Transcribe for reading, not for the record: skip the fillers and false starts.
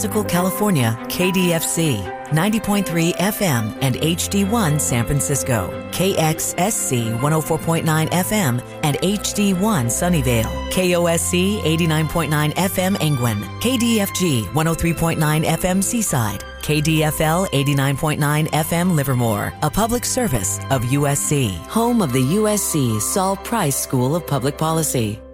California, KDFC, 90.3 FM and HD1 San Francisco, KXSC 104.9 FM and HD1 Sunnyvale, KOSC 89.9 FM Angwin, KDFG 103.9 FM Seaside, KDFL 89.9 FM Livermore, a public service of USC, home of the USC Saul Price School of Public Policy.